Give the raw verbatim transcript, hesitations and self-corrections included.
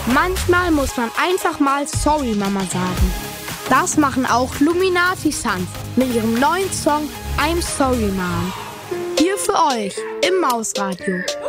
Manchmal muss man einfach mal Sorry Mama sagen. Das machen auch Luminati Sons mit ihrem neuen Song I'm Sorry Mom. Hier für euch im Mausradio.